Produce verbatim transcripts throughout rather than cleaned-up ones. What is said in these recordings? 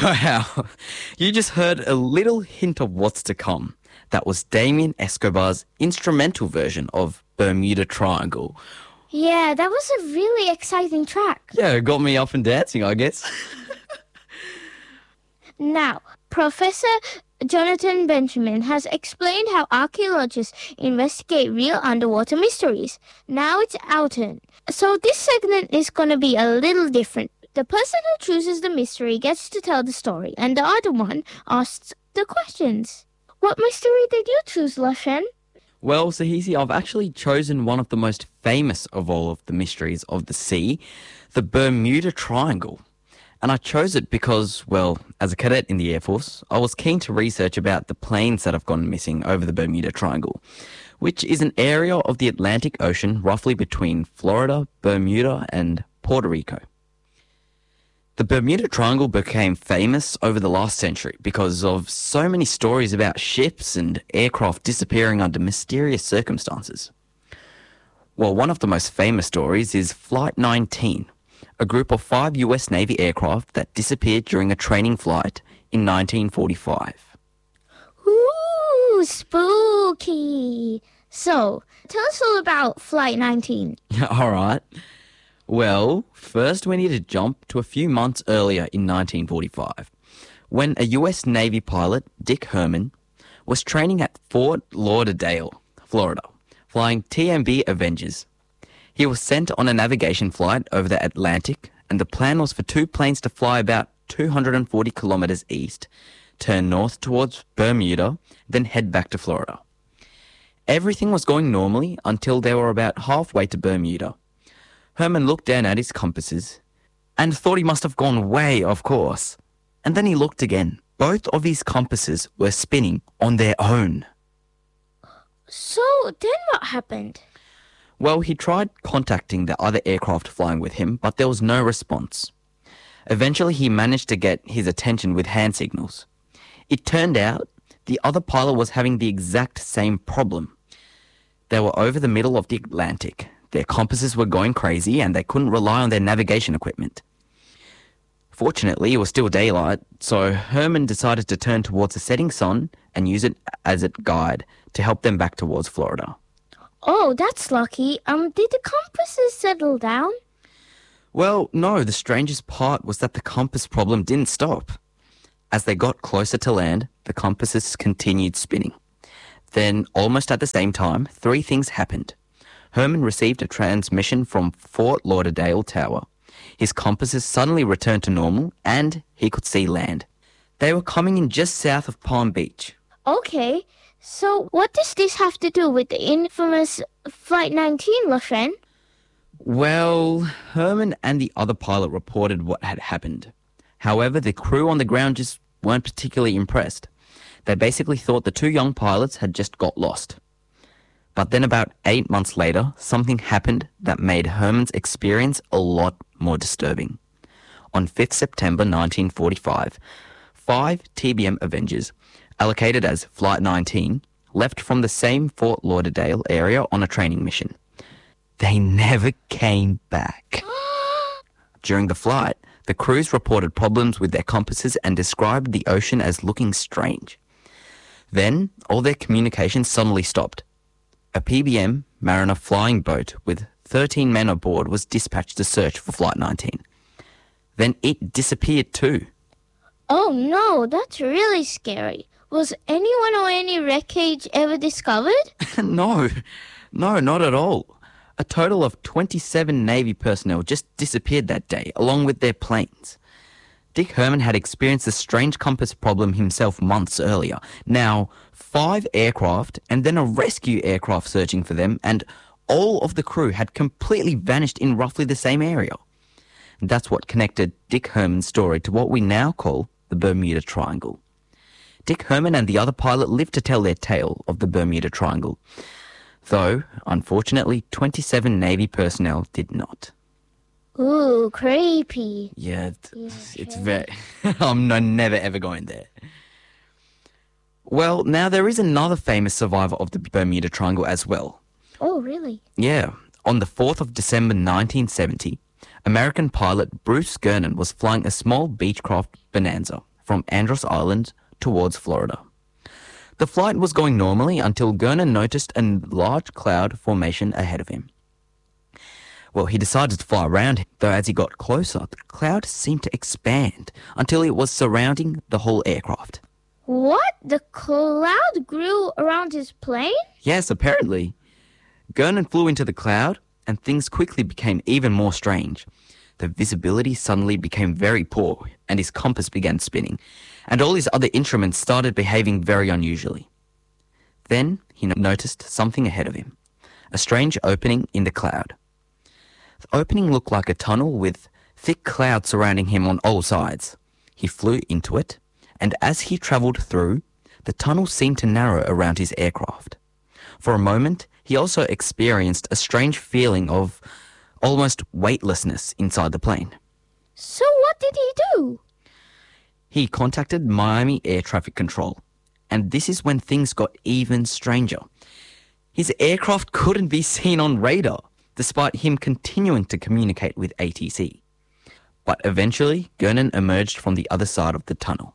Wow. You just heard a little hint of what's to come. That was Damien Escobar's instrumental version of Bermuda Triangle. Yeah, that was a really exciting track. Yeah, it got me up and dancing, I guess. Now, Professor Jonathan Benjamin has explained how archaeologists investigate real underwater mysteries. Now it's our turn. So this segment is going to be a little different. The person who chooses the mystery gets to tell the story, and the other one asks the questions. What mystery did you choose, Lashen? Well, Sahisi, I've actually chosen one of the most famous of all of the mysteries of the sea, the Bermuda Triangle. And I chose it because, well, as a cadet in the Air Force, I was keen to research about the planes that have gone missing over the Bermuda Triangle, which is an area of the Atlantic Ocean roughly between Florida, Bermuda, and Puerto Rico. The Bermuda Triangle became famous over the last century because of so many stories about ships and aircraft disappearing under mysterious circumstances. Well, one of the most famous stories is Flight nineteen, a group of five U S Navy aircraft that disappeared during a training flight in nineteen forty-five. Ooh, spooky. So, tell us all about Flight nineteen. All right. Well, first we need to jump to a few months earlier in nineteen forty-five, when a U S Navy pilot, Dick Herman, was training at Fort Lauderdale, Florida, flying T M B Avengers. He was sent on a navigation flight over the Atlantic, and the plan was for two planes to fly about two hundred forty kilometers east, turn north towards Bermuda, then head back to Florida. Everything was going normally until they were about halfway to Bermuda. Herman looked down at his compasses and thought he must have gone way off course. And then he looked again. Both of his compasses were spinning on their own. So, then what happened? Well, he tried contacting the other aircraft flying with him, but there was no response. Eventually, he managed to get his attention with hand signals. It turned out the other pilot was having the exact same problem. They were over the middle of the Atlantic. Their compasses were going crazy and they couldn't rely on their navigation equipment. Fortunately, it was still daylight, so Herman decided to turn towards the setting sun and use it as a guide to help them back towards Florida. Oh, that's lucky. Um, did the compasses settle down? Well, no, the strangest part was that the compass problem didn't stop. As they got closer to land, the compasses continued spinning. Then, almost at the same time, three things happened. Herman received a transmission from Fort Lauderdale Tower. His compasses suddenly returned to normal and he could see land. They were coming in just south of Palm Beach. Okay, so what does this have to do with the infamous Flight nineteen, Lashen? Well, Herman and the other pilot reported what had happened. However, the crew on the ground just weren't particularly impressed. They basically thought the two young pilots had just got lost. But then about eight months later, something happened that made Herman's experience a lot more disturbing. On fifth September nineteen forty-five, five T B M Avengers, allocated as Flight nineteen, left from the same Fort Lauderdale area on a training mission. They never came back. During the flight, the crews reported problems with their compasses and described the ocean as looking strange. Then, all their communications suddenly stopped. A P B M Mariner flying boat with thirteen men aboard was dispatched to search for Flight nineteen. Then it disappeared too. Oh no, that's really scary. Was anyone or any wreckage ever discovered? No, no, not at all. A total of twenty-seven Navy personnel just disappeared that day, along with their planes. Dick Herman had experienced a strange compass problem himself months earlier. Now, five aircraft and then a rescue aircraft searching for them, and all of the crew had completely vanished in roughly the same area. That's what connected Dick Herman's story to what we now call the Bermuda Triangle. Dick Herman and the other pilot lived to tell their tale of the Bermuda Triangle, though, unfortunately, twenty-seven Navy personnel did not. Ooh, creepy. Yeah, it's, Yeah, it's okay. very... I'm no, never ever going there. Well, now there is another famous survivor of the Bermuda Triangle as well. Oh, really? Yeah, on the fourth of December nineteen seventy, American pilot Bruce Gernon was flying a small Beechcraft Bonanza from Andros Island towards Florida. The flight was going normally until Gernon noticed a large cloud formation ahead of him. Well, he decided to fly around it, though as he got closer, the cloud seemed to expand until it was surrounding the whole aircraft. What? The cloud grew around his plane? Yes, apparently. Gernon flew into the cloud, and things quickly became even more strange. The visibility suddenly became very poor, and his compass began spinning, and all his other instruments started behaving very unusually. Then he noticed something ahead of him, a strange opening in the cloud. The opening looked like a tunnel with thick clouds surrounding him on all sides. He flew into it, and as he travelled through, the tunnel seemed to narrow around his aircraft. For a moment, he also experienced a strange feeling of almost weightlessness inside the plane. So what did he do? He contacted Miami Air Traffic Control, and this is when things got even stranger. His aircraft couldn't be seen on radar, despite him continuing to communicate with A T C. But eventually, Gernon emerged from the other side of the tunnel.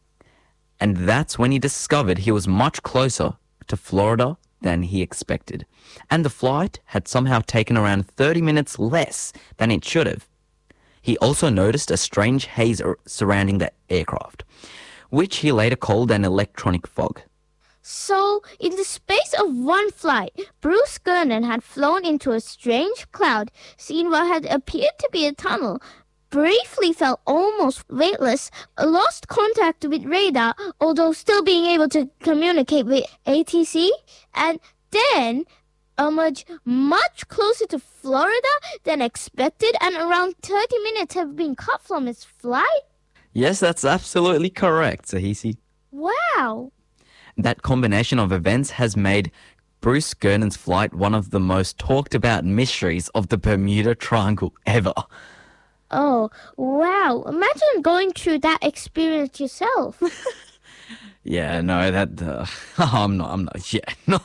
And that's when he discovered he was much closer to Florida than he expected, and the flight had somehow taken around thirty minutes less than it should have. He also noticed a strange haze surrounding the aircraft, which he later called an electronic fog. So, in the space of one flight, Bruce Gernon had flown into a strange cloud, seen what had appeared to be a tunnel, briefly felt almost weightless, lost contact with radar, although still being able to communicate with A T C, and then emerged much closer to Florida than expected, and around thirty minutes have been cut from his flight? Yes, that's absolutely correct, Sahisi. Wow! That combination of events has made Bruce Gernon's flight one of the most talked about mysteries of the Bermuda Triangle ever. Oh, wow. Imagine going through that experience yourself. Yeah, no, that... Uh, I'm not, I'm not, yeah, no.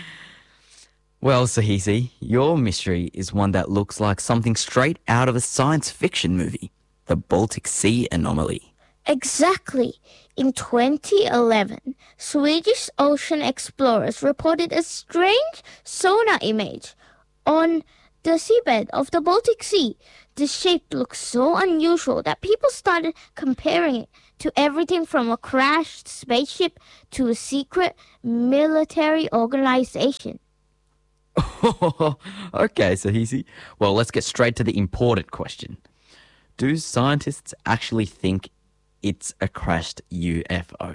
Well, Sahisi, your mystery is one that looks like something straight out of a science fiction movie. The Baltic Sea Anomaly. Exactly. In twenty eleven, Swedish ocean explorers reported a strange sonar image on the seabed of the Baltic Sea. The shape looked so unusual that people started comparing it to everything from a crashed spaceship to a secret military organization. Okay, Sahisi. Well, let's get straight to the important question. Do scientists actually think it's a crashed U F O?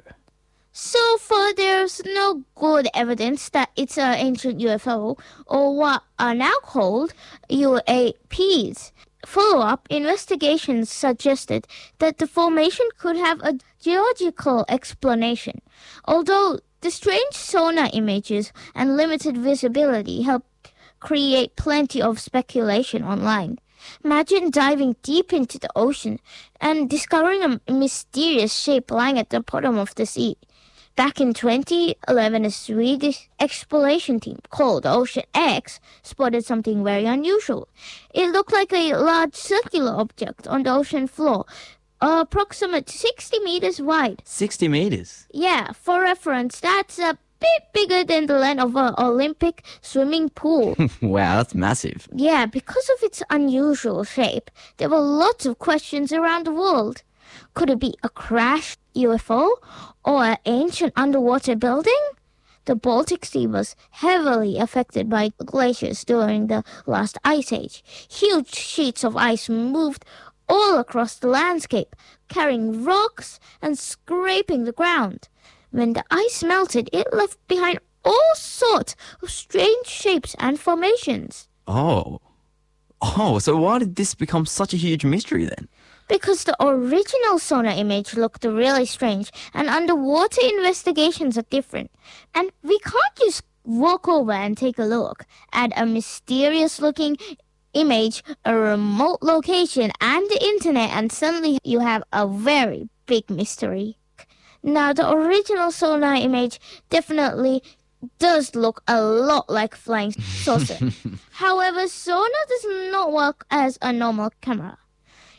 So far, there's no good evidence that it's an ancient U F O, or what are now called U A Ps. Follow-up investigations suggested that the formation could have a geological explanation, although the strange sonar images and limited visibility helped create plenty of speculation online. Imagine diving deep into the ocean and discovering a mysterious shape lying at the bottom of the sea. Back in twenty eleven, a Swedish exploration team called Ocean X spotted something very unusual. It looked like a large circular object on the ocean floor, approximately sixty meters wide. sixty meters? Yeah, for reference, that's a bit bigger than the length of an Olympic swimming pool. Wow, that's massive. Yeah, because of its unusual shape, there were lots of questions around the world. Could it be a crashed U F O or an ancient underwater building? The Baltic Sea was heavily affected by glaciers during the last ice age. Huge sheets of ice moved all across the landscape, carrying rocks and scraping the ground. When the ice melted, it left behind all sorts of strange shapes and formations. Oh. Oh, so why did this become such a huge mystery then? Because the original sonar image looked really strange, and underwater investigations are different. And we can't just walk over and take a look at a mysterious-looking image, a remote location, and the internet, and suddenly you have a very big mystery. Now, the original sonar image definitely does look a lot like flying saucer. However, sonar does not work as a normal camera.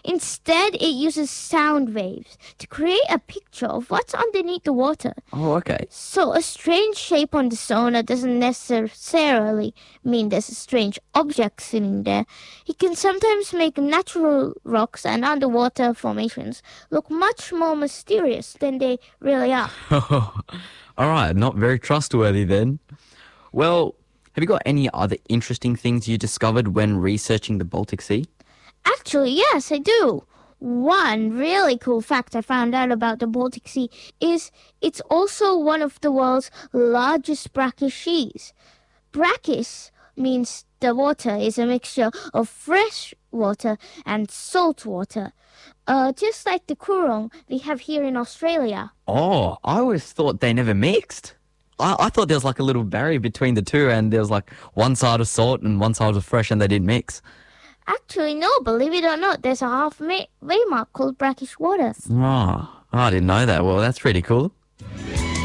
Instead, it uses sound waves to create a picture of what's underneath the water. Oh, okay. So a strange shape on the sonar doesn't necessarily mean there's a strange object sitting there. It can sometimes make natural rocks and underwater formations look much more mysterious than they really are. All right, not very trustworthy then. Well, have you got any other interesting things you discovered when researching the Baltic Sea? Actually, yes, I do. One really cool fact I found out about the Baltic Sea is it's also one of the world's largest brackish seas. Brackish means the water is a mixture of fresh water and salt water, uh, just like the Coorong we have here in Australia. Oh, I always thought they never mixed. I, I thought there was like a little barrier between the two and there was like one side of salt and one side of fresh and they didn't mix. Actually, no, believe it or not, there's a halfway mark called brackish water. Oh, I didn't know that. Well, that's pretty cool.